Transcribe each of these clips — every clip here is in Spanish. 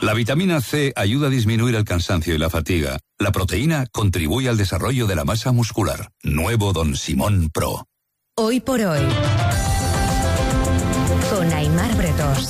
La vitamina C ayuda a disminuir el cansancio y la fatiga. La proteína contribuye al desarrollo de la masa muscular. Nuevo Don Simón Pro. Hoy por hoy, con Aimar Bretos.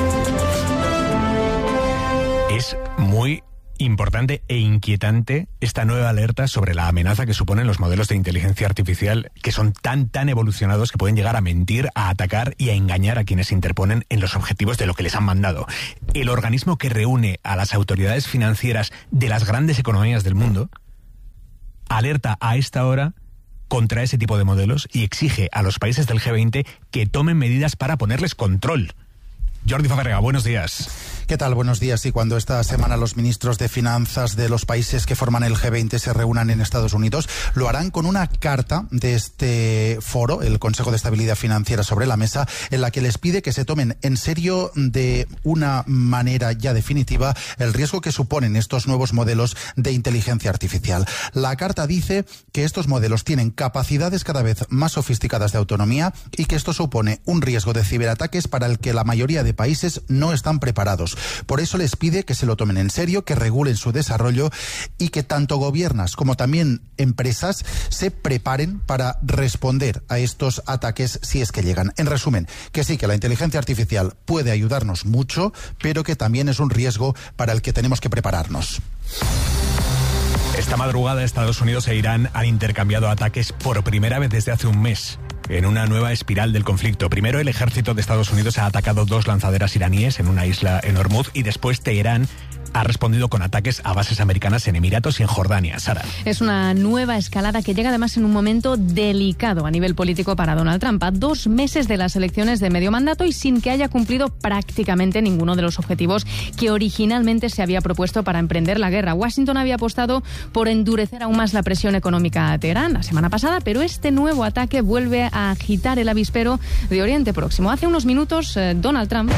Es muy importante e inquietante esta nueva alerta sobre la amenaza que suponen los modelos de inteligencia artificial, que son tan evolucionados que pueden llegar a mentir, a atacar y a engañar a quienes se interponen en los objetivos de lo que les han mandado. El organismo que reúne a las autoridades financieras de las grandes economías del mundo alerta a esta hora contra ese tipo de modelos y exige a los países del G20 que tomen medidas para ponerles control. Jordi Fabrega, buenos días. ¿Qué tal? Buenos días. Y cuando esta semana los ministros de finanzas de los países que forman el G20 se reúnan en Estados Unidos, lo harán con una carta de este foro, el Consejo de Estabilidad Financiera, sobre la mesa, en la que les pide que se tomen en serio de una manera ya definitiva el riesgo que suponen estos nuevos modelos de inteligencia artificial. La carta dice que estos modelos tienen capacidades cada vez más sofisticadas de autonomía y que esto supone un riesgo de ciberataques para el que la mayoría de países no están preparados. Por eso les pide que se lo tomen en serio, que regulen su desarrollo y que tanto gobiernos como también empresas se preparen para responder a estos ataques si es que llegan. En resumen, que sí, que la inteligencia artificial puede ayudarnos mucho, pero que también es un riesgo para el que tenemos que prepararnos. Esta madrugada Estados Unidos e Irán han intercambiado ataques por primera vez desde hace un mes, en una nueva espiral del conflicto. Primero, el ejército de Estados Unidos ha atacado 2 lanzaderas iraníes en una isla en Hormuz y después Teherán ha respondido con ataques a bases americanas en Emiratos y en Jordania. Sara. Es una nueva escalada que llega además en un momento delicado a nivel político para Donald Trump. A 2 meses de las elecciones de medio mandato y sin que haya cumplido prácticamente ninguno de los objetivos que originalmente se había propuesto para emprender la guerra. Washington había apostado por endurecer aún más la presión económica a Teherán la semana pasada, pero este nuevo ataque vuelve a agitar el avispero de Oriente Próximo. Hace unos minutos, Donald Trump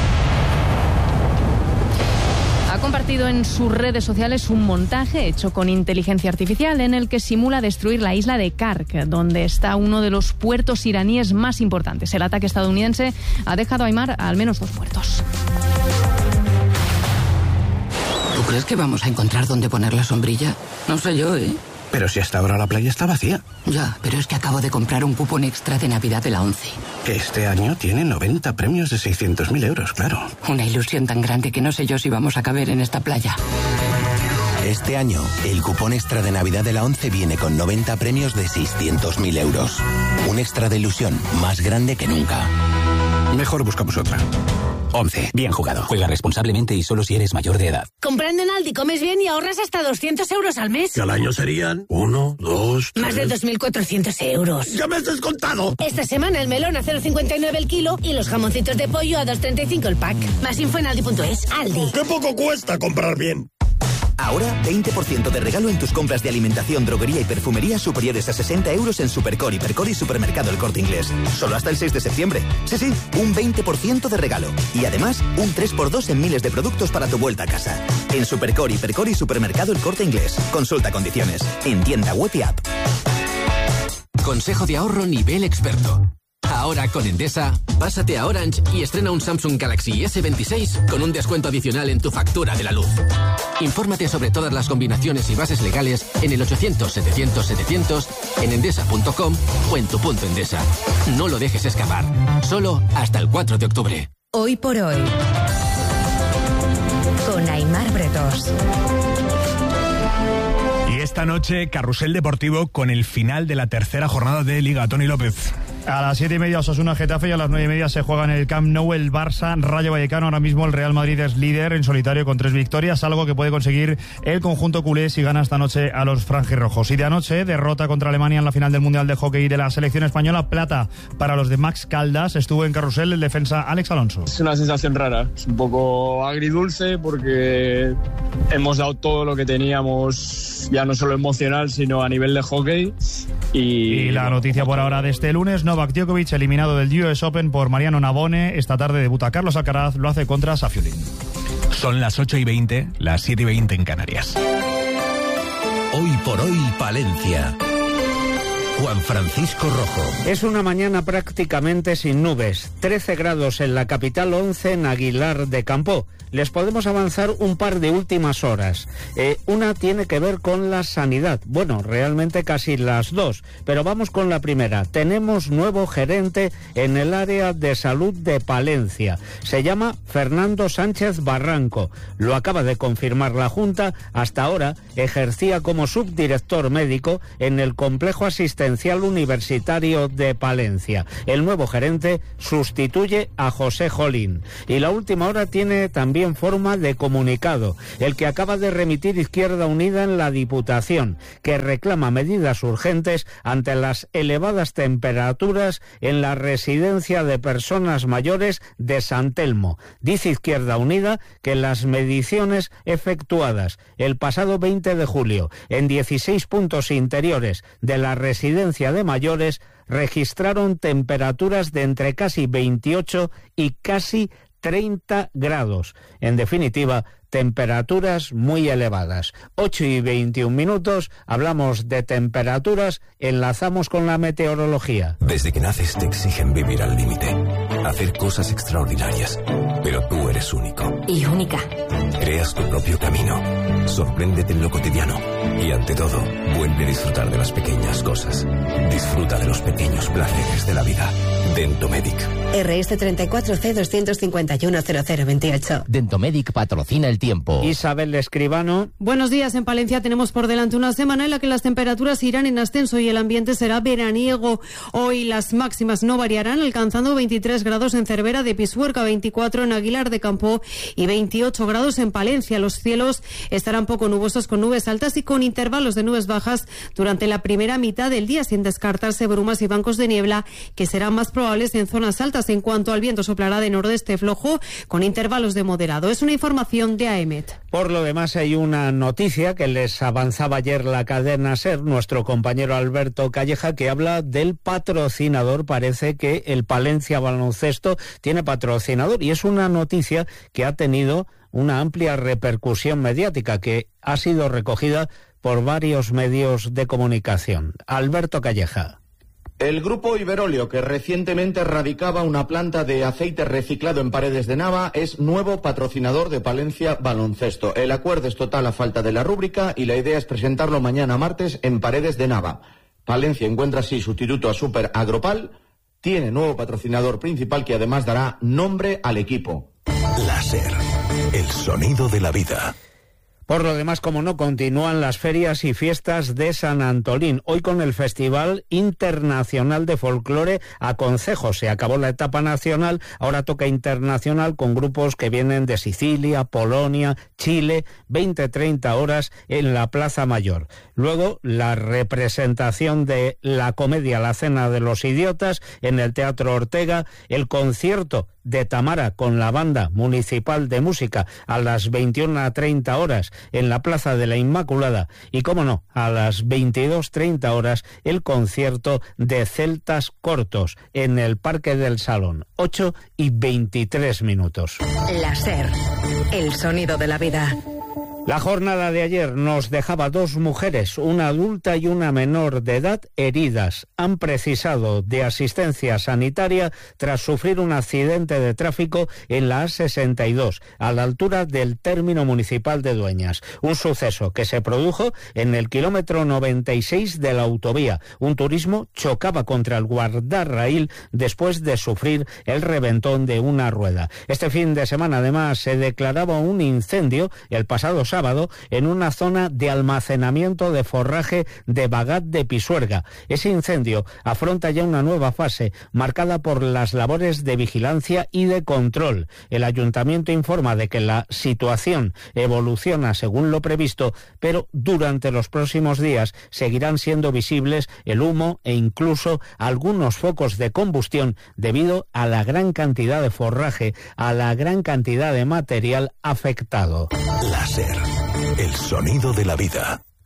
ha compartido en sus redes sociales un montaje hecho con inteligencia artificial en el que simula destruir la isla de Kark, donde está uno de los puertos iraníes más importantes. El ataque estadounidense ha dejado a Aimar al menos 2 muertos. ¿Tú crees que vamos a encontrar dónde poner la sombrilla? No sé yo, ¿eh? Pero si hasta ahora la playa está vacía. Ya, pero es que acabo de comprar un cupón extra de Navidad de la ONCE. Que este año tiene 90 premios de 600.000 euros, claro. Una ilusión tan grande que no sé yo si vamos a caber en esta playa. Este año, el cupón extra de Navidad de la ONCE viene con 90 premios de 600.000 euros. Un extra de ilusión más grande que nunca. Mejor buscamos otra. ONCE. Bien jugado. Juega responsablemente y solo si eres mayor de edad. Comprando en Aldi comes bien y ahorras hasta 200 euros al mes. Que al año serían 1, 2, 3... Más de 2.400 euros. ¡Ya me has descontado! Esta semana el melón a 0,59 el kilo y los jamoncitos de pollo a 2,35 el pack. Más info en aldi.es. Aldi. ¡Qué poco cuesta comprar bien! Ahora, 20% de regalo en tus compras de alimentación, droguería y perfumería superiores a 60 euros en Supercor, Hipercor y Supermercado El Corte Inglés. Solo hasta el 6 de septiembre. Sí, un 20% de regalo. Y además, un 3x2 en miles de productos para tu vuelta a casa. En Supercor, Hipercor y Supermercado El Corte Inglés. Consulta condiciones. En tienda web y app. Consejo de ahorro nivel experto. Ahora con Endesa, pásate a Orange y estrena un Samsung Galaxy S26 con un descuento adicional en tu factura de la luz. Infórmate sobre todas las combinaciones y bases legales en el 800-700-700, en endesa.com o en tu punto Endesa. No lo dejes escapar. Solo hasta el 4 de octubre. Hoy por hoy, con Aimar Bretos. Y esta noche, carrusel deportivo con el final de la tercera jornada de Liga. Tony López. A las 7:30 Osasuna Getafe y a las 9:30 se juega en el Camp Nou el Barça Rayo Vallecano. Ahora mismo el Real Madrid es líder en solitario con 3 victorias, algo que puede conseguir el conjunto culé si gana esta noche a los franjirrojos. Y de anoche, derrota contra Alemania en la final del Mundial de Hockey de la selección española, plata para los de Max Caldas. Estuvo en carrusel el defensa Alex Alonso. Es una sensación rara, es un poco agridulce porque hemos dado todo lo que teníamos, ya no solo emocional sino a nivel de hockey. Y la noticia por ahora de este lunes: Novak Djokovic eliminado del US Open por Mariano Navone. Esta tarde debuta Carlos Alcaraz, lo hace contra Safiulin. Son las 8:20, las 7:20 en Canarias. Hoy por hoy, Palencia. Juan Francisco Rojo. Es una mañana prácticamente sin nubes. 13 grados en la capital, 11 en Aguilar de Campoo. Les podemos avanzar un par de últimas horas. Una tiene que ver con la sanidad. Bueno, realmente casi las dos. Pero vamos con la primera. Tenemos nuevo gerente en el área de salud de Palencia. Se llama Fernando Sánchez Barranco. Lo acaba de confirmar la Junta. Hasta ahora ejercía como subdirector médico en el Complejo Asistencial Universitario de Palencia. El nuevo gerente sustituye a José Jolín. Y la última hora tiene también forma de comunicado, el que acaba de remitir Izquierda Unida en la Diputación, que reclama medidas urgentes ante las elevadas temperaturas en la residencia de personas mayores de San Telmo. Dice Izquierda Unida que las mediciones efectuadas el pasado 20 de julio en 16 puntos interiores de la residencia de mayores registraron temperaturas de entre casi 28 y casi 30 grados. En definitiva, temperaturas muy elevadas. 8:21, hablamos de temperaturas, enlazamos con la meteorología. Desde que naces te exigen vivir al límite, hacer cosas extraordinarias, pero tú eres único. Y única. Creas tu propio camino, sorpréndete en lo cotidiano y ante todo, vuelve a disfrutar de las pequeñas cosas. Disfruta de los pequeños placeres de la vida. Dentomedic. RS 34C 251 0028. Dentomedic patrocina el tiempo. Isabel Escribano. Buenos días. En Palencia tenemos por delante una semana en la que las temperaturas irán en ascenso y el ambiente será veraniego. Hoy las máximas no variarán, alcanzando 23 grados en Cervera de Pisuerga, 24 en Aguilar de Campoo y 28 grados en Palencia. Los cielos estarán poco nubosos con nubes altas y con intervalos de nubes bajas durante la primera mitad del día, sin descartarse brumas y bancos de niebla que serán más probables en zonas altas. En cuanto al viento, soplará de nordeste flojo con intervalos de moderado. Es una información de AEMET. Por lo demás, hay una noticia que les avanzaba ayer la cadena SER, nuestro compañero Alberto Calleja, que habla del patrocinador. Parece que el Palencia Baloncesto tiene patrocinador y es una noticia que ha tenido una amplia repercusión mediática que ha sido recogida por varios medios de comunicación. Alberto Calleja. El grupo Iberolio, que recientemente radicaba una planta de aceite reciclado en Paredes de Nava, es nuevo patrocinador de Palencia Baloncesto. El acuerdo es total a falta de la rúbrica y la idea es presentarlo mañana martes en Paredes de Nava. Palencia encuentra así sustituto a Super Agropal, tiene nuevo patrocinador principal que además dará nombre al equipo. La SER, el sonido de la vida. Por lo demás, como no, continúan las ferias y fiestas de San Antolín. Hoy con el Festival Internacional de Folclore a Concejo. Se acabó la etapa nacional, ahora toca internacional con grupos que vienen de Sicilia, Polonia, Chile, 20-30 horas en la Plaza Mayor. Luego, la representación de la comedia La Cena de los Idiotas en el Teatro Ortega, el concierto de Tamara con la Banda Municipal de Música a las 21:30 horas en la Plaza de la Inmaculada y, cómo no, a las 22:30 horas el concierto de Celtas Cortos en el Parque del Salón. 8:23. La SER, el sonido de la vida. La jornada de ayer nos dejaba 2 mujeres, una adulta y una menor de edad, heridas. Han precisado de asistencia sanitaria tras sufrir un accidente de tráfico en la A62, a la altura del término municipal de Dueñas. Un suceso que se produjo en el kilómetro 96 de la autovía. Un turismo chocaba contra el guardarraíl después de sufrir el reventón de una rueda. Este fin de semana, además, se declaraba un incendio el pasado sábado en una zona de almacenamiento de forraje de Bagat de Pisuerga. Ese incendio afronta ya una nueva fase, marcada por las labores de vigilancia y de control. El ayuntamiento informa de que la situación evoluciona según lo previsto, pero durante los próximos días seguirán siendo visibles el humo e incluso algunos focos de combustión debido a la gran cantidad de forraje, a la gran cantidad de material afectado. La SER, el sonido de la vida.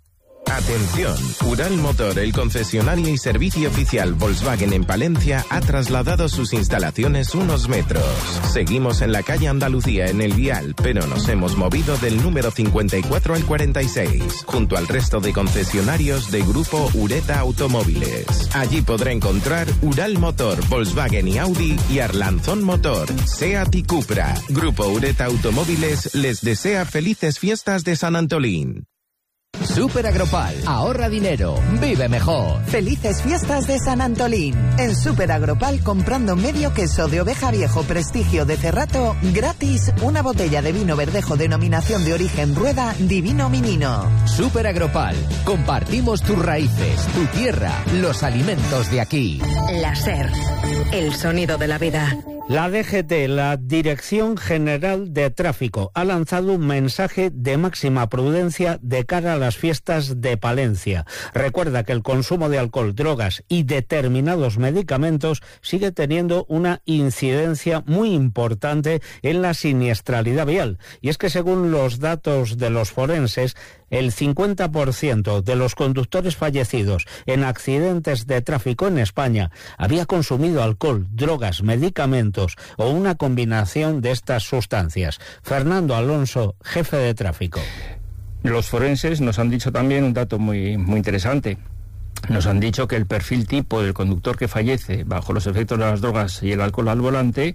Atención, Ural Motor, el concesionario y servicio oficial Volkswagen en Palencia, ha trasladado sus instalaciones unos metros. Seguimos en la calle Andalucía, en el Vial, pero nos hemos movido del número 54 al 46, junto al resto de concesionarios de Grupo Ureta Automóviles. Allí podrá encontrar Ural Motor, Volkswagen y Audi y Arlanzón Motor, SEAT y Cupra. Grupo Ureta Automóviles les desea felices fiestas de San Antolín. Super Agropal. Ahorra dinero. Vive mejor. Felices fiestas de San Antolín. En Super Agropal, comprando medio queso de oveja viejo prestigio de Cerrato, gratis una botella de vino verdejo denominación de origen Rueda Divino Minino. Super Agropal. Compartimos tus raíces, tu tierra, los alimentos de aquí. La SER. El sonido de la vida. La DGT, la Dirección General de Tráfico, ha lanzado un mensaje de máxima prudencia de cara a las fiestas de Palencia. Recuerda que el consumo de alcohol, drogas y determinados medicamentos sigue teniendo una incidencia muy importante en la siniestralidad vial. Y es que según los datos de los forenses, el 50% de los conductores fallecidos en accidentes de tráfico en España había consumido alcohol, drogas, medicamentos o una combinación de estas sustancias. Fernando Alonso, jefe de tráfico. Los forenses nos han dicho también un dato muy interesante. Nos han dicho que el perfil tipo del conductor que fallece bajo los efectos de las drogas y el alcohol al volante,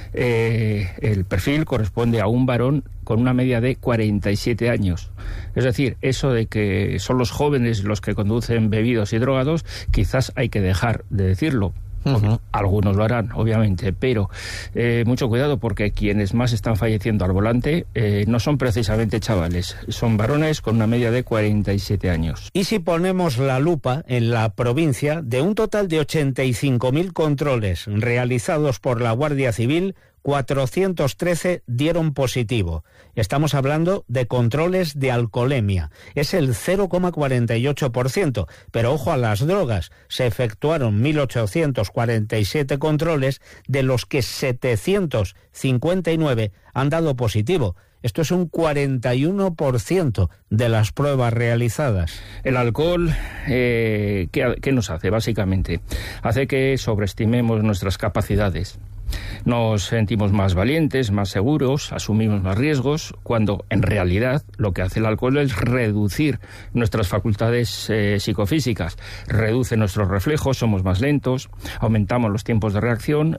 el perfil corresponde a un varón con una media de 47 años. Es decir, eso de que son los jóvenes los que conducen bebidos y drogados, quizás hay que dejar de decirlo. Uh-huh. Algunos lo harán, obviamente, pero mucho cuidado, porque quienes más están falleciendo al volante no son precisamente chavales, son varones con una media de 47 años. Y si ponemos la lupa en la provincia, de un total de 85.000 controles realizados por la Guardia Civil, 413 dieron positivo. Estamos hablando de controles de alcoholemia. Es el 0,48%. Pero ojo a las drogas. Se efectuaron 1.847 controles, de los que 759 han dado positivo. Esto es un 41% de las pruebas realizadas. El alcohol, ¿qué nos hace? Básicamente, hace que sobreestimemos nuestras capacidades. Nos sentimos más valientes, más seguros, asumimos más riesgos, cuando en realidad lo que hace el alcohol es reducir nuestras facultades psicofísicas, reduce nuestros reflejos, somos más lentos, aumentamos los tiempos de reacción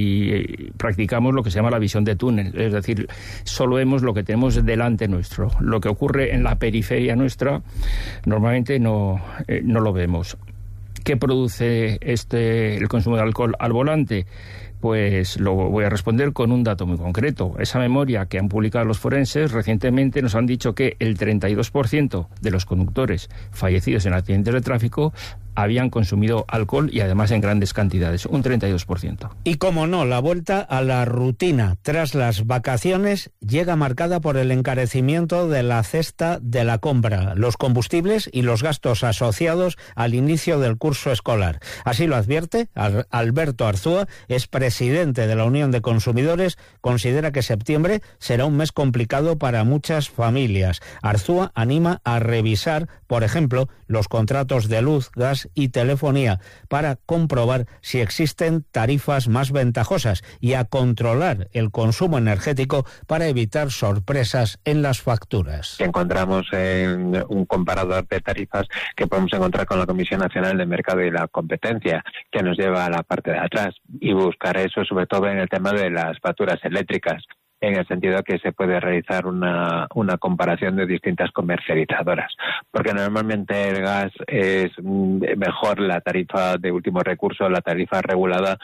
y practicamos lo que se llama la visión de túnel, es decir, solo vemos lo que tenemos delante nuestro. Lo que ocurre en la periferia nuestra normalmente no lo vemos. ¿Qué produce el consumo de alcohol al volante? Pues lo voy a responder con un dato muy concreto. Esa memoria que han publicado los forenses recientemente nos han dicho que el 32% de los conductores fallecidos en accidentes de tráfico habían consumido alcohol, y además en grandes cantidades, un 32%. Y como no, la vuelta a la rutina tras las vacaciones llega marcada por el encarecimiento de la cesta de la compra, los combustibles y los gastos asociados al inicio del curso escolar. Así lo advierte Alberto Arzúa, es presidente de la Unión de Consumidores. Considera que septiembre será un mes complicado para muchas familias. Arzúa anima a revisar, por ejemplo, los contratos de luz, gas y telefonía para comprobar si existen tarifas más ventajosas y a controlar el consumo energético para evitar sorpresas en las facturas. Encontramos un comparador de tarifas que podemos encontrar con la Comisión Nacional de Mercado y la Competencia, que nos lleva a la parte de atrás, y buscar eso sobre todo en el tema de las facturas eléctricas, en el sentido que se puede realizar una comparación de distintas comercializadoras, porque normalmente el gas es mejor la tarifa de último recurso, la tarifa regulada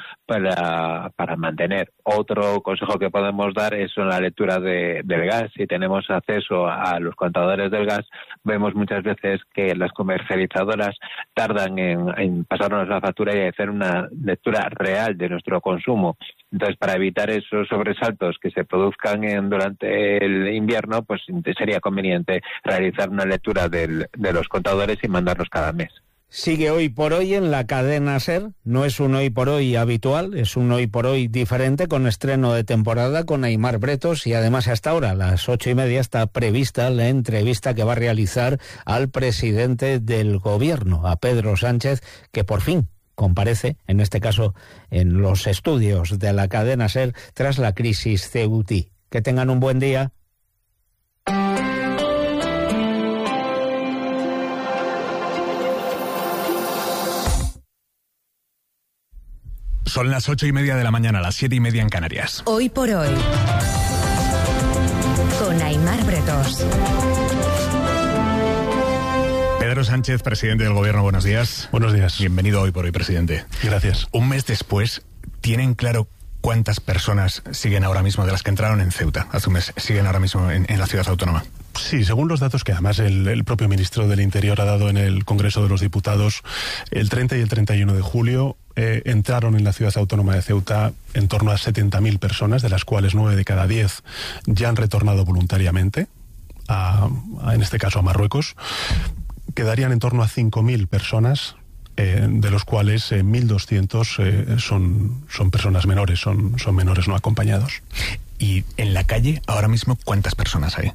para mantener. Otro consejo que podemos dar es la lectura del gas. Si tenemos acceso a los contadores del gas, vemos muchas veces que las comercializadoras tardan en pasarnos la factura y hacer una lectura real de nuestro consumo. Entonces, para evitar esos sobresaltos que se produzcan durante el invierno, pues sería conveniente realizar una lectura de los contadores y mandarlos cada mes. Sigue Hoy por Hoy en la cadena SER. No es un Hoy por Hoy habitual, es un Hoy por Hoy diferente, con estreno de temporada con Aimar Bretos, y además hasta ahora, a las 8:30, está prevista la entrevista que va a realizar al presidente del gobierno, a Pedro Sánchez, que por fin comparece, en este caso en los estudios de la cadena SER, tras la crisis Ceuti. Que tengan un buen día. Son las 8:30 de la mañana, las 7:30 en Canarias. Hoy por Hoy, con Aimar Bretos. Pedro Sánchez, presidente del gobierno, buenos días. Buenos días. Bienvenido Hoy por Hoy, presidente. Gracias. Un mes después, ¿tienen claro cuántas personas siguen ahora mismo, de las que entraron en Ceuta hace un mes, siguen ahora mismo en la ciudad autónoma? Sí, según los datos que además el propio ministro del Interior ha dado en el Congreso de los Diputados, el 30 y el 31 de julio entraron en la ciudad autónoma de Ceuta en torno a 70.000 personas, de las cuales 9 de cada 10 ya han retornado voluntariamente, en este caso a Marruecos. Quedarían en torno a 5.000 personas, de los cuales 1.200 son personas menores, son menores no acompañados. ¿Y en la calle ahora mismo cuántas personas hay?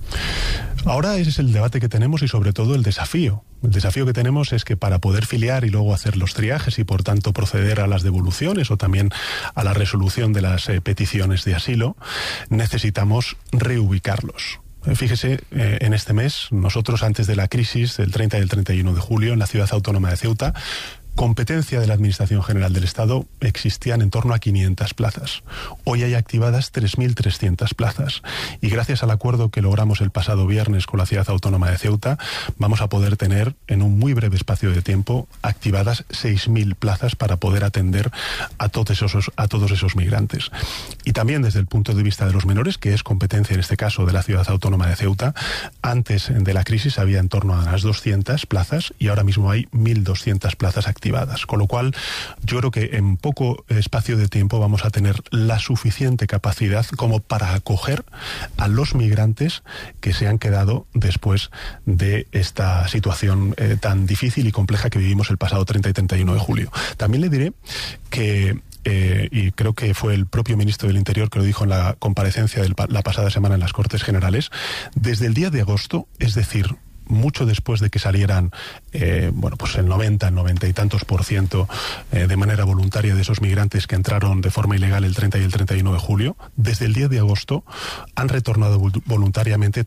Ahora ese es el debate que tenemos y sobre todo el desafío. El desafío que tenemos es que para poder filiar y luego hacer los triajes y por tanto proceder a las devoluciones o también a la resolución de las peticiones de asilo, necesitamos reubicarlos. Fíjese, en este mes, nosotros antes de la crisis del 30 y el 31 de julio, en la ciudad autónoma de Ceuta, competencia de la Administración General del Estado, existían en torno a 500 plazas. Hoy hay activadas 3.300 plazas. Y gracias al acuerdo que logramos el pasado viernes con la ciudad autónoma de Ceuta, vamos a poder tener en un muy breve espacio de tiempo activadas 6.000 plazas para poder atender a todos esos migrantes. Y también desde el punto de vista de los menores, que es competencia en este caso de la ciudad autónoma de Ceuta, antes de la crisis había en torno a unas 200 plazas y ahora mismo hay 1.200 plazas activadas. Con lo cual, yo creo que en poco espacio de tiempo vamos a tener la suficiente capacidad como para acoger a los migrantes que se han quedado después de esta situación tan difícil y compleja que vivimos el pasado 30 y 31 de julio. También le diré que y creo que fue el propio ministro del Interior que lo dijo en la comparecencia de la pasada semana en las Cortes Generales, desde el día de agosto, es decir, mucho después de que salieran pues el 90 y tantos % de manera voluntaria de esos migrantes que entraron de forma ilegal el 30 y el 31 de julio, desde el día de agosto han retornado voluntariamente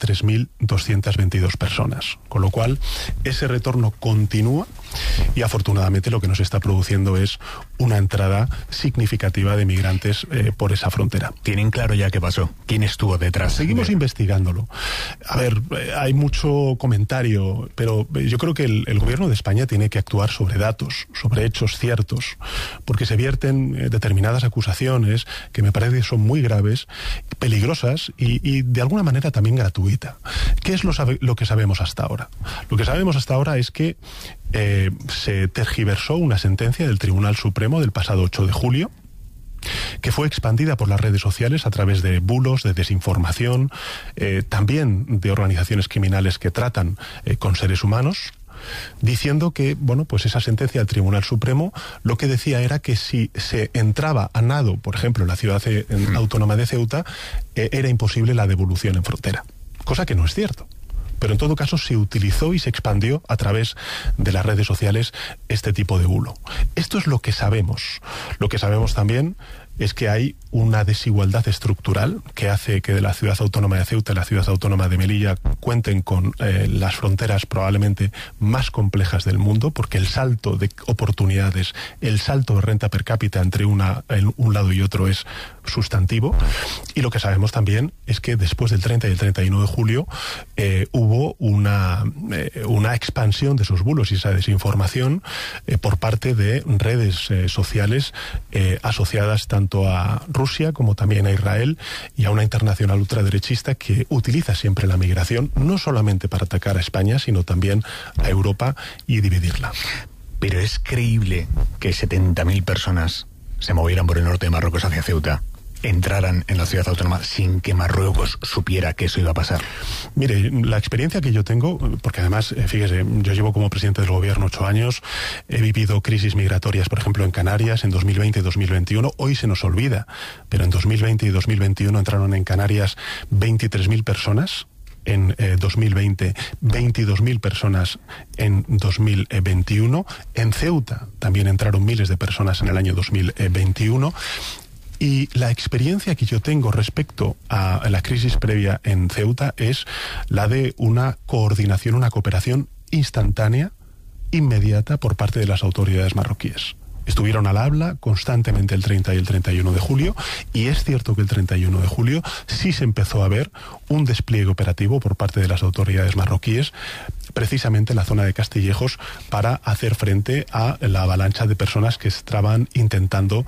3.222 personas. Con lo cual, ese retorno continúa y afortunadamente lo que nos está produciendo es una entrada significativa de migrantes por esa frontera. ¿Tienen claro ya qué pasó? ¿Quién estuvo detrás? Seguimos investigándolo. A ver, hay mucho comentario, pero yo creo que el gobierno de España tiene que actuar sobre datos, sobre hechos ciertos, porque se vierten determinadas acusaciones que me parece que son muy graves, peligrosas y de alguna manera también gratuita. ¿Qué es lo que sabemos hasta ahora? Lo que sabemos hasta ahora es que se tergiversó una sentencia del Tribunal Supremo del pasado 8 de julio, que fue expandida por las redes sociales a través de bulos, de desinformación, también de organizaciones criminales que tratan con seres humanos, diciendo que, pues esa sentencia del Tribunal Supremo lo que decía era que si se entraba a nado, por ejemplo, en la ciudad autónoma de Ceuta, era imposible la devolución en frontera, cosa que no es cierto. Pero en todo caso se utilizó y se expandió a través de las redes sociales este tipo de bulo. Esto es lo que sabemos. Lo que sabemos también es que hay una desigualdad estructural que hace que de la ciudad autónoma de Ceuta y la ciudad autónoma de Melilla cuenten con las fronteras probablemente más complejas del mundo, porque el salto de oportunidades, el salto de renta per cápita entre un lado y otro es sustantivo. Y lo que sabemos también es que después del 30 y el 31 de julio hubo una expansión de esos bulos y esa desinformación por parte de redes sociales asociadas tanto a Rusia como también a Israel y a una internacional ultraderechista que utiliza siempre la migración no solamente para atacar a España, sino también a Europa y dividirla. Pero es creíble que 70.000 personas se movieran por el norte de Marruecos hacia Ceuta entraran en la ciudad autónoma sin que Marruecos supiera que eso iba a pasar? Mire, la experiencia que yo tengo, porque además, fíjese, yo llevo como presidente del gobierno 8 años, he vivido crisis migratorias, por ejemplo, en Canarias en 2020 y 2021, hoy se nos olvida, pero en 2020 y 2021 entraron en Canarias 23.000 personas, en 2020, 22.000 personas en 2021, en Ceuta también entraron miles de personas en el año 2021, y la experiencia que yo tengo respecto a la crisis previa en Ceuta es la de una coordinación, una cooperación instantánea, inmediata por parte de las autoridades marroquíes. Estuvieron al habla constantemente el 30 y el 31 de julio, y es cierto que el 31 de julio sí se empezó a ver un despliegue operativo por parte de las autoridades marroquíes, precisamente en la zona de Castillejos, para hacer frente a la avalancha de personas que estaban intentando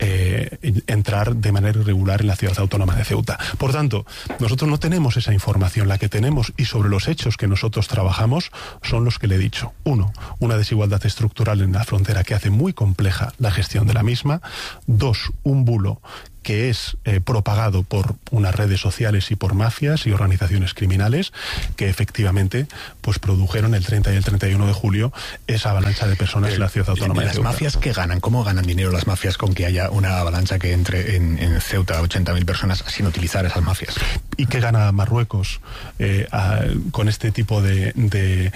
entrar de manera irregular en la ciudad autónoma de Ceuta. Por tanto, nosotros no tenemos esa información. La que tenemos, y sobre los hechos que nosotros trabajamos, son los que le he dicho. 1, una desigualdad estructural en la frontera que hace muy compleja la gestión de la misma. 2, un bulo que es propagado por unas redes sociales y por mafias y organizaciones criminales que efectivamente pues produjeron el 30 y el 31 de julio esa avalancha de personas en la ciudad autónoma de Ceuta. ¿Las mafias qué ganan? ¿Cómo ganan dinero las mafias con que haya una avalancha que entre en Ceuta 80.000 personas sin utilizar esas mafias? ¿Y qué gana Marruecos con este tipo de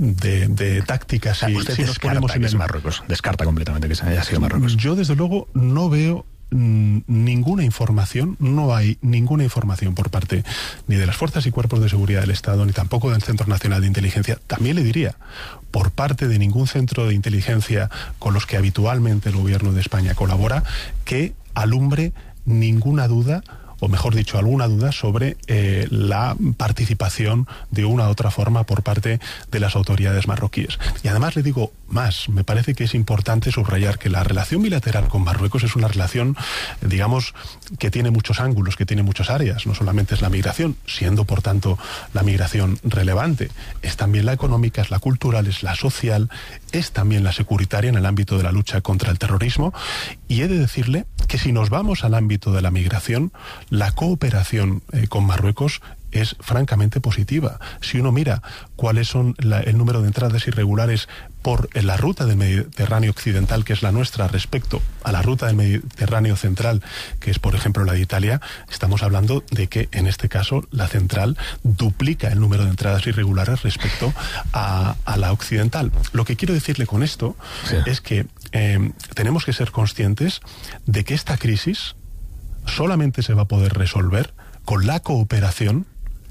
tácticas? O sea, usted si nos ponemos en Marruecos, descarta completamente que se haya sido Marruecos. Yo desde luego no veo ninguna información, no hay ninguna información por parte ni de las fuerzas y cuerpos de seguridad del Estado, ni tampoco del Centro Nacional de Inteligencia, también le diría, por parte de ningún centro de inteligencia con los que habitualmente el gobierno de España colabora, que alumbre ninguna duda, o mejor dicho, alguna duda sobre la participación de una u otra forma por parte de las autoridades marroquíes. Y además le digo más, me parece que es importante subrayar que la relación bilateral con Marruecos es una relación, digamos, que tiene muchos ángulos, que tiene muchas áreas. No solamente es la migración, siendo por tanto la migración relevante, es también la económica, es la cultural, es la social, es también la securitaria en el ámbito de la lucha contra el terrorismo. Y he de decirle que si nos vamos al ámbito de la migración, la cooperación con Marruecos es francamente positiva. Si uno mira cuáles son el número de entradas irregulares por la ruta del Mediterráneo occidental, que es la nuestra, respecto a la ruta del Mediterráneo central, que es por ejemplo la de Italia, estamos hablando de que en este caso la central duplica el número de entradas irregulares respecto a la occidental. Lo que quiero decirle con esto es que tenemos que ser conscientes de que esta crisis solamente se va a poder resolver con la cooperación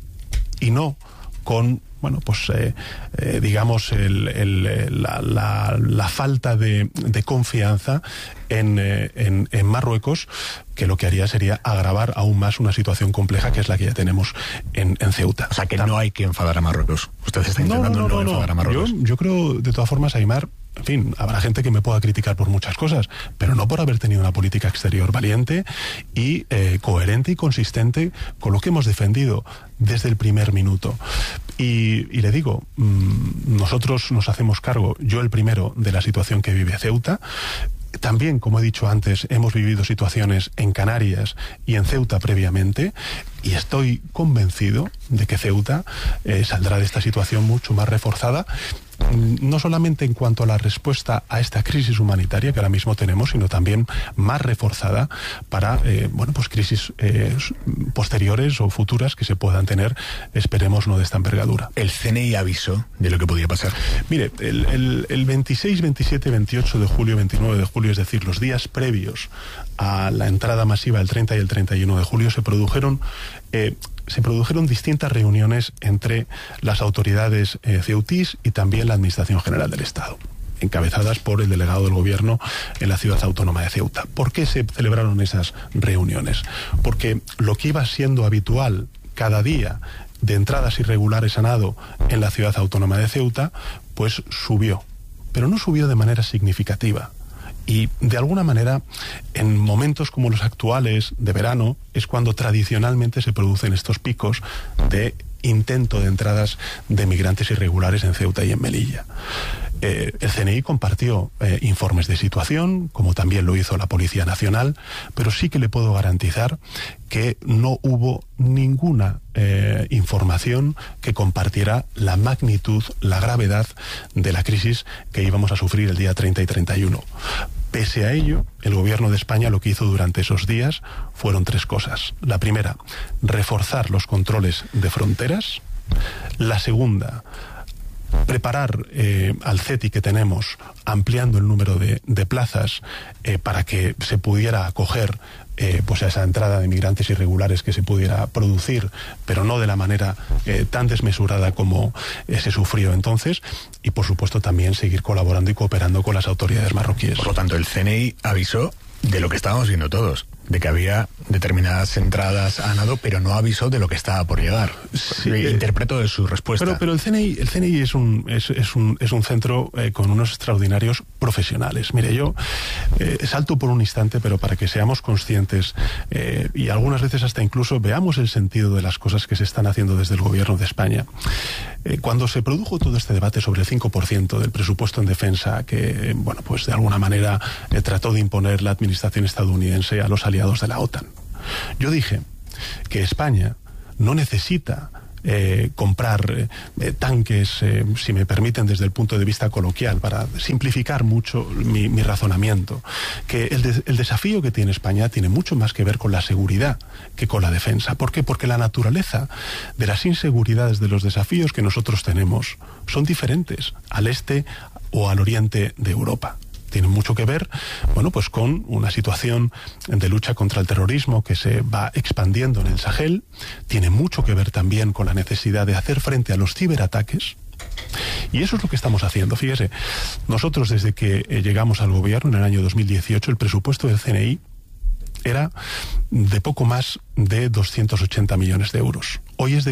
y no con, bueno, pues digamos la falta de confianza en Marruecos, que lo que haría sería agravar aún más una situación compleja que es la que ya tenemos en Ceuta. O sea, que no hay que enfadar a Marruecos. Usted está intentando no enfadar a Marruecos. Yo creo, de todas formas, Aimar, en fin, habrá gente que me pueda criticar por muchas cosas, pero no por haber tenido una política exterior valiente y coherente y consistente con lo que hemos defendido desde el primer minuto. Y le digo, nosotros nos hacemos cargo, yo el primero, de la situación que vive Ceuta. También, como he dicho antes, hemos vivido situaciones en Canarias y en Ceuta previamente, y estoy convencido de que Ceuta saldrá de esta situación mucho más reforzada, no solamente en cuanto a la respuesta a esta crisis humanitaria que ahora mismo tenemos, sino también más reforzada para pues crisis posteriores o futuras que se puedan tener, esperemos no de esta envergadura. ¿El CNI avisó de lo que podía pasar? Mire, el 26, 27, 28 de julio, 29 de julio, es decir, los días previos a la entrada masiva del 30 y el 31 de julio, se produjeron distintas reuniones entre las autoridades ceutís y también la Administración General del Estado, encabezadas por el delegado del gobierno en la ciudad autónoma de Ceuta. ¿Por qué se celebraron esas reuniones? Porque lo que iba siendo habitual cada día de entradas irregulares a nado en la ciudad autónoma de Ceuta, pues subió, pero no subió de manera significativa. Y de alguna manera, en momentos como los actuales de verano, es cuando tradicionalmente se producen estos picos de intento de entradas de migrantes irregulares en Ceuta y en Melilla. El CNI compartió informes de situación, como también lo hizo la Policía Nacional, pero sí que le puedo garantizar que no hubo ninguna información que compartiera la magnitud, la gravedad de la crisis que íbamos a sufrir el día 30 y 31. Pese a ello, el gobierno de España lo que hizo durante esos días fueron 3 cosas. La primera, reforzar los controles de fronteras. La segunda, preparar al CETI que tenemos, ampliando el número de plazas para que se pudiera acoger pues a esa entrada de migrantes irregulares que se pudiera producir, pero no de la manera tan desmesurada como se sufrió entonces, y por supuesto también seguir colaborando y cooperando con las autoridades marroquíes. Por lo tanto, el CNI avisó de lo que estábamos viendo todos, de que había determinadas entradas a nado, pero no avisó de lo que estaba por llegar. Sí, interpreto de su respuesta. Pero el CNI es un centro con unos extraordinarios profesionales. Mire, yo salto por un instante, pero para que seamos conscientes y algunas veces hasta incluso veamos el sentido de las cosas que se están haciendo desde el gobierno de España. Cuando se produjo todo este debate sobre el 5% del presupuesto en defensa que, bueno, pues de alguna manera trató de imponer la administración estadounidense a los aliados de la OTAN, yo dije que España no necesita comprar tanques, si me permiten desde el punto de vista coloquial, para simplificar mucho mi razonamiento, que el desafío que tiene España tiene mucho más que ver con la seguridad que con la defensa. ¿Por qué? Porque la naturaleza de las inseguridades, de los desafíos que nosotros tenemos, son diferentes al este o al oriente de Europa. Tienen mucho que ver, bueno, pues con una situación de lucha contra el terrorismo que se va expandiendo en el Sahel. Tiene mucho que ver también con la necesidad de hacer frente a los ciberataques. Y eso es lo que estamos haciendo. Fíjese, nosotros desde que llegamos al gobierno en el año 2018, el presupuesto del CNI era de poco más de 280 millones de euros. Hoy es de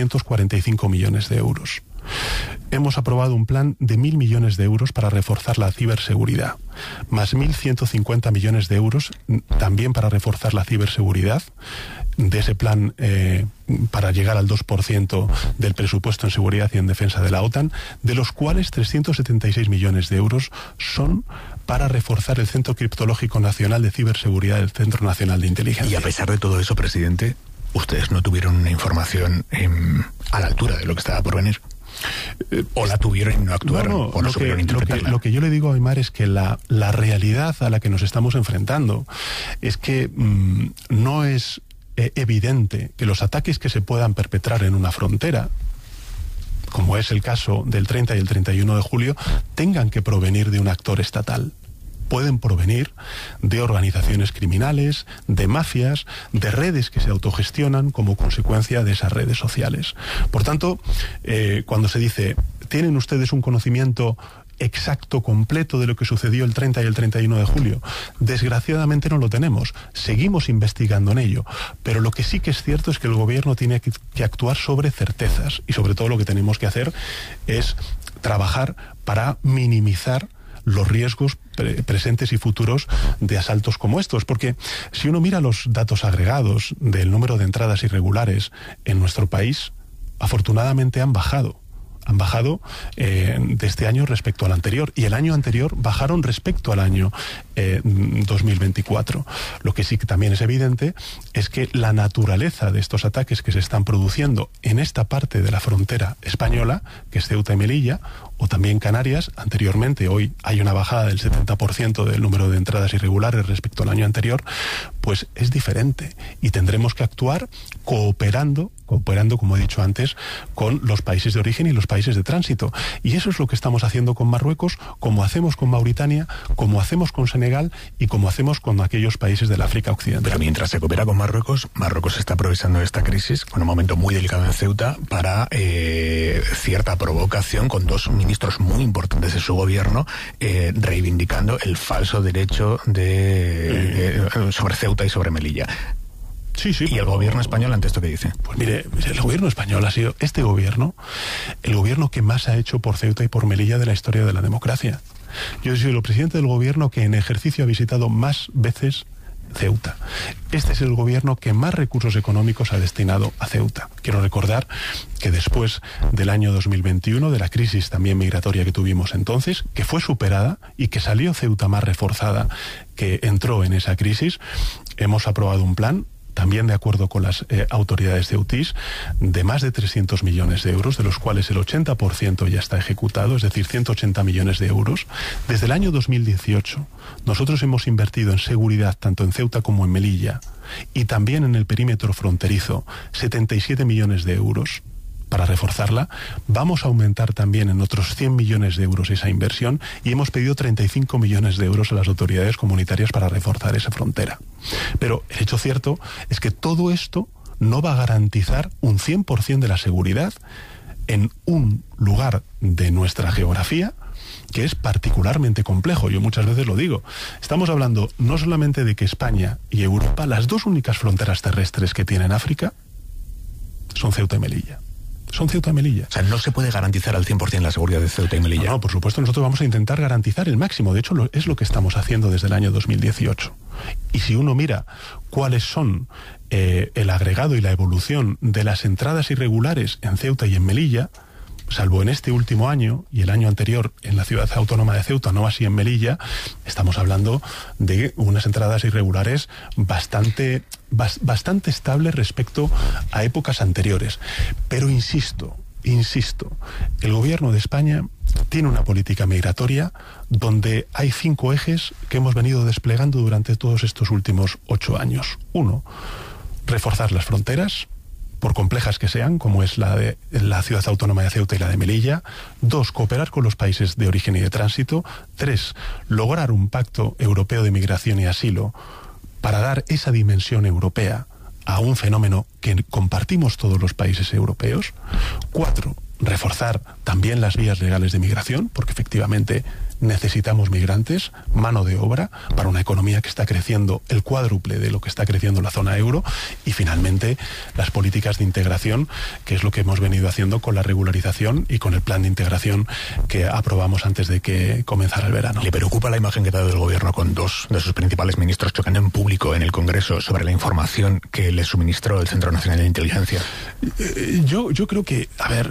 445 millones de euros. Hemos aprobado un plan de 1.000 millones de euros para reforzar la ciberseguridad, más 1.150 millones de euros también para reforzar la ciberseguridad. De ese plan para llegar al 2% del presupuesto en seguridad y en defensa de la OTAN, de los cuales 376 millones de euros son para reforzar el Centro Criptológico Nacional de Ciberseguridad del Centro Nacional de Inteligencia. Y a pesar de todo eso, presidente, ¿ustedes no tuvieron una información a la altura de lo que estaba por venir? ¿O la tuvieron y no actuaron? ¿O no supieron interpretarla? Lo que yo le digo a Aymar es que la realidad a la que nos estamos enfrentando es que no es evidente que los ataques que se puedan perpetrar en una frontera, como es el caso del 30 y el 31 de julio, tengan que provenir de un actor estatal. Pueden provenir de organizaciones criminales, de mafias, de redes que se autogestionan como consecuencia de esas redes sociales. Por tanto, cuando se dice, ¿tienen ustedes un conocimiento exacto, completo de lo que sucedió el 30 y el 31 de julio? Desgraciadamente no lo tenemos. Seguimos investigando en ello. Pero lo que sí que es cierto es que el gobierno tiene que actuar sobre certezas. Y sobre todo lo que tenemos que hacer es trabajar para minimizar los riesgos presentes y futuros de asaltos como estos, porque si uno mira los datos agregados del número de entradas irregulares en nuestro país, afortunadamente han bajado de este año respecto al anterior, y el año anterior bajaron respecto al año 2024. Lo que sí que también es evidente es que la naturaleza de estos ataques que se están produciendo en esta parte de la frontera española, que es Ceuta y Melilla, o también Canarias, anteriormente, hoy hay una bajada del 70% del número de entradas irregulares respecto al año anterior, pues es diferente, y tendremos que actuar cooperando, como he dicho antes, con los países de origen y los países de tránsito. Y eso es lo que estamos haciendo con Marruecos, como hacemos con Mauritania, como hacemos con Senegal y como hacemos con aquellos países del África Occidental. Pero mientras se coopera con Marruecos, Marruecos está aprovechando esta crisis, con un momento muy delicado en Ceuta, para cierta provocación con dos ministros muy importantes de su gobierno reivindicando el falso derecho sobre Ceuta y sobre Melilla. Sí, ¿Y el gobierno español ante esto qué dice? Pues mire, el gobierno español ha sido el gobierno que más ha hecho por Ceuta y por Melilla de la historia de la democracia. Yo he sido el presidente del gobierno que en ejercicio ha visitado más veces Ceuta. Este es el gobierno que más recursos económicos ha destinado a Ceuta. Quiero recordar que después del año 2021, de la crisis también migratoria que tuvimos entonces, que fue superada y que salió Ceuta más reforzada que entró en esa crisis, hemos aprobado un plan, también de acuerdo con las autoridades ceutís, de más de 300 millones de euros, de los cuales el 80% ya está ejecutado, es decir, 180 millones de euros. Desde el año 2018, nosotros hemos invertido en seguridad, tanto en Ceuta como en Melilla, y también en el perímetro fronterizo, 77 millones de euros para reforzarla. Vamos a aumentar también en otros 100 millones de euros esa inversión y hemos pedido 35 millones de euros a las autoridades comunitarias para reforzar esa frontera. Pero el hecho cierto es que todo esto no va a garantizar un 100% de la seguridad en un lugar de nuestra geografía que es particularmente complejo. Yo muchas veces lo digo. Estamos hablando no solamente de que España y Europa, las dos únicas fronteras terrestres que tienen África, son Ceuta y Melilla. Son Ceuta y Melilla. O sea, no se puede garantizar al 100% la seguridad de Ceuta y Melilla. No, por supuesto, nosotros vamos a intentar garantizar el máximo. De hecho, es lo que estamos haciendo desde el año 2018. Y si uno mira cuáles son el agregado y la evolución de las entradas irregulares en Ceuta y en Melilla, salvo en este último año y el año anterior en la ciudad autónoma de Ceuta, no así en Melilla, estamos hablando de unas entradas irregulares bastante estables respecto a épocas anteriores. Pero insisto, el gobierno de España tiene una política migratoria donde hay 5 ejes que hemos venido desplegando durante todos estos últimos 8 años. 1, reforzar las fronteras, por complejas que sean, como es la de la ciudad autónoma de Ceuta y la de Melilla. 2, cooperar con los países de origen y de tránsito. 3, lograr un pacto europeo de migración y asilo para dar esa dimensión europea a un fenómeno que compartimos todos los países europeos. 4, reforzar también las vías legales de migración, porque efectivamente necesitamos migrantes, mano de obra, para una economía que está creciendo el cuádruple de lo que está creciendo la zona euro. Y finalmente, las políticas de integración, que es lo que hemos venido haciendo con la regularización y con el plan de integración que aprobamos antes de que comenzara el verano. ¿Le preocupa la imagen que ha dado el gobierno con 2 de sus principales ministros chocando en público en el Congreso sobre la información que les suministró el Centro Nacional de Inteligencia? Yo creo que, a ver,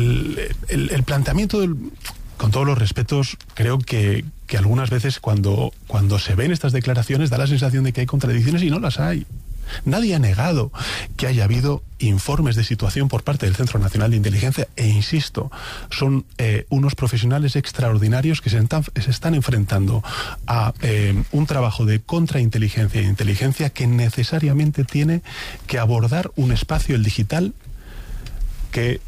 el planteamiento con todos los respetos, creo que algunas veces cuando se ven estas declaraciones da la sensación de que hay contradicciones y no las hay. Nadie ha negado que haya habido informes de situación por parte del Centro Nacional de Inteligencia e insisto, son unos profesionales extraordinarios que se están enfrentando a un trabajo de contrainteligencia e inteligencia que necesariamente tiene que abordar un espacio, el digital, que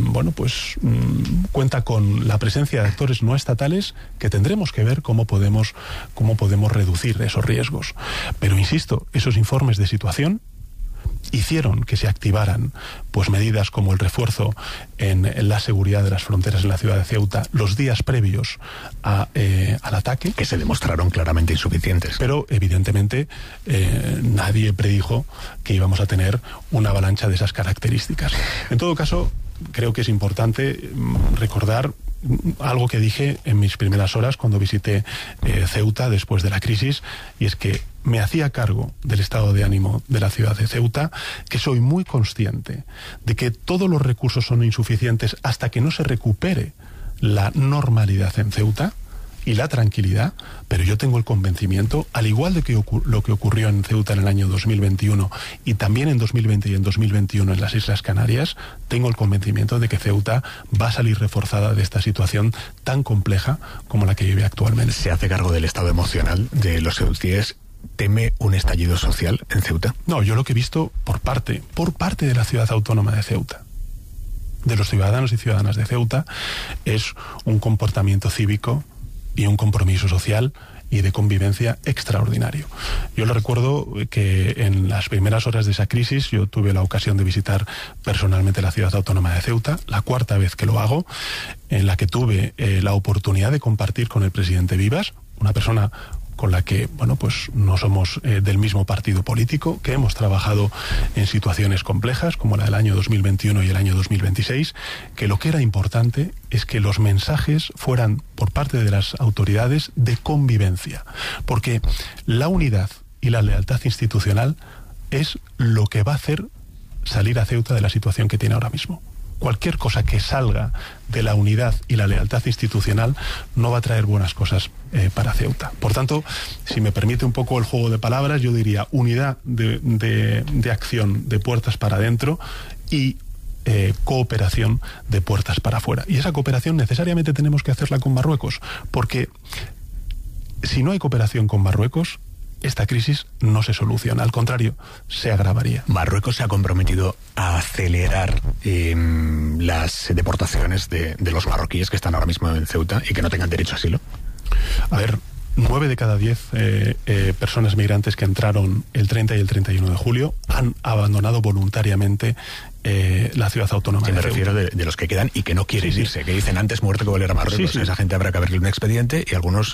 cuenta con la presencia de actores no estatales que tendremos que ver cómo podemos reducir esos riesgos. Pero insisto, esos informes de situación hicieron que se activaran medidas como el refuerzo en la seguridad de las fronteras en la ciudad de Ceuta los días previos al ataque, que se demostraron claramente insuficientes. Pero evidentemente nadie predijo que íbamos a tener una avalancha de esas características. En todo caso, creo que es importante recordar algo que dije en mis primeras horas cuando visité Ceuta después de la crisis, y es que me hacía cargo del estado de ánimo de la ciudad de Ceuta, que soy muy consciente de que todos los recursos son insuficientes hasta que no se recupere la normalidad en Ceuta y la tranquilidad, pero yo tengo el convencimiento, al igual de que lo que ocurrió en Ceuta en el año 2021 y también en 2020 y en 2021 en las Islas Canarias, tengo el convencimiento de que Ceuta va a salir reforzada de esta situación tan compleja como la que vive actualmente. ¿Se hace cargo del estado emocional de los ceutíes? ¿Teme un estallido social en Ceuta? No, yo lo que he visto por parte de la ciudad autónoma de Ceuta, de los ciudadanos y ciudadanas de Ceuta, es un comportamiento cívico y un compromiso social y de convivencia extraordinario. Yo lo recuerdo que en las primeras horas de esa crisis yo tuve la ocasión de visitar personalmente la ciudad autónoma de Ceuta, la 4ª vez que lo hago, en la que tuve la oportunidad de compartir con el presidente Vivas, una persona con la que, no somos del mismo partido político, que hemos trabajado en situaciones complejas, como la del año 2021 y el año 2026, que lo que era importante es que los mensajes fueran, por parte de las autoridades, de convivencia. Porque la unidad y la lealtad institucional es lo que va a hacer salir a Ceuta de la situación que tiene ahora mismo. Cualquier cosa que salga de la unidad y la lealtad institucional no va a traer buenas cosas para Ceuta. Por tanto, si me permite un poco el juego de palabras, yo diría unidad de acción de puertas para adentro y cooperación de puertas para afuera. Y esa cooperación necesariamente tenemos que hacerla con Marruecos, porque si no hay cooperación con Marruecos, esta crisis no se soluciona, al contrario, se agravaría. Marruecos se ha comprometido a acelerar las deportaciones de los marroquíes que están ahora mismo en Ceuta y que no tengan derecho a asilo. A ver, 9 de cada 10 personas migrantes que entraron el 30 y el 31 de julio han abandonado voluntariamente la ciudad autónoma. Sí, me refiero de los que quedan y que no quieren irse, que dicen antes muerto que volver a Marruecos. Sí. Esa gente habrá que abrirle un expediente y algunos...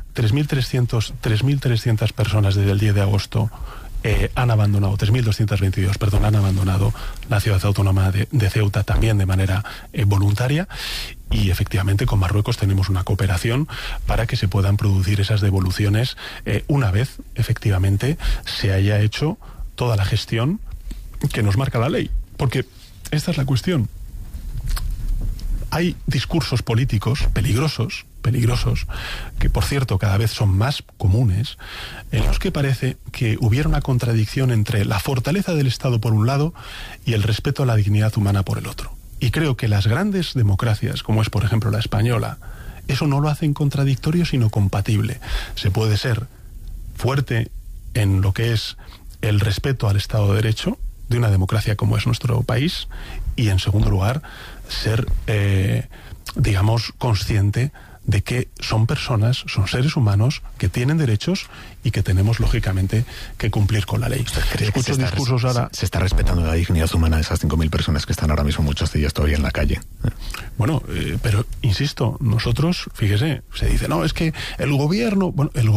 3.300 personas desde el 10 de agosto han abandonado, 3.222, perdón, han abandonado la ciudad autónoma de Ceuta también de manera voluntaria. Y efectivamente con Marruecos tenemos una cooperación para que se puedan producir esas devoluciones una vez efectivamente se haya hecho toda la gestión que nos marca la ley. Porque esta es la cuestión. Hay discursos políticos peligrosos, que por cierto cada vez son más comunes, en los que parece que hubiera una contradicción entre la fortaleza del Estado por un lado y el respeto a la dignidad humana por el otro. Y creo que las grandes democracias, como es por ejemplo la española, eso no lo hacen contradictorio sino compatible. Se puede ser fuerte en lo que es el respeto al Estado de Derecho de una democracia como es nuestro país y en segundo lugar ser, digamos, consciente de que son personas, son seres humanos que tienen derechos y que tenemos lógicamente que cumplir con la ley. Escucho discursos ahora... Se está respetando la dignidad humana de esas 5.000 personas que están ahora mismo, muchas de ellas todavía en la calle. Bueno, pero insisto, nosotros, fíjese, se dice, no, es que el gobierno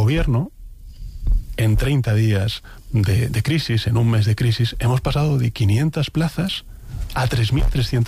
en 30 días de crisis, en un mes de crisis, hemos pasado de 500 plazas a 3.300